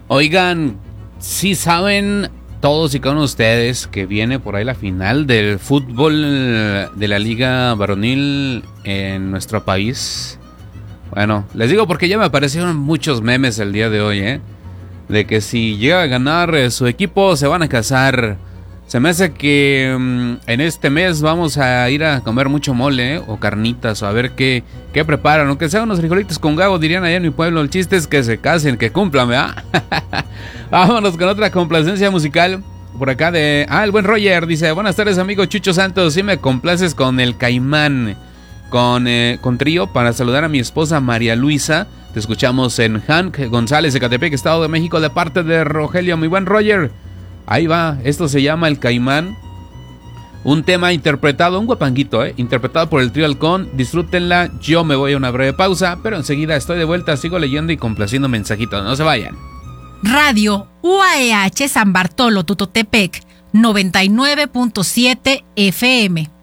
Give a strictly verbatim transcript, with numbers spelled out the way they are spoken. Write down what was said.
Oigan, sí saben todos y cada uno de ustedes que viene por ahí la final del fútbol de la Liga Varonil en nuestro país. Bueno, les digo porque ya me aparecieron muchos memes el día de hoy, ¿eh? De que si llega a ganar eh, su equipo se van a casar. Se me hace que um, en este mes vamos a ir a comer mucho mole, ¿eh? O carnitas, o a ver qué, qué preparan. Aunque sean unos frijolitos con gago, dirían allá en mi pueblo. El chiste es que se casen, que cumplan, ¿verdad? Vámonos con otra complacencia musical. Por acá de... Ah, el buen Roger dice: buenas tardes, amigo Chucho Santos. Si me complaces con el Caimán, con, eh, con trío, para saludar a mi esposa María Luisa. Te escuchamos en Hank González, Ecatepec, Estado de México, de parte de Rogelio. Mi buen Roger, ahí va. Esto se llama El Caimán. Un tema interpretado, un guapanguito, ¿eh? Interpretado por el trío Halcón. Disfrútenla. Yo me voy a una breve pausa, pero enseguida estoy de vuelta. Sigo leyendo y complaciendo mensajitos. No se vayan. Radio U A E H San Bartolo Tutotepec, noventa y nueve punto siete F M.